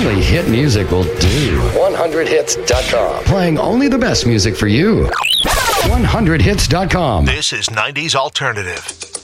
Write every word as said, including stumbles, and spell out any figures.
Only hit music will do. one hundred hits dot com. Playing only the best music for you. one hundred hits dot com. This is nineties Alternative.